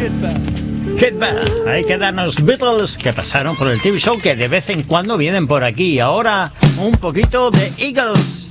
Kid Bell. Hay que darnos Beatles que pasaron por el TV Show, que de vez en cuando vienen por aquí. Ahora un poquito de Eagles.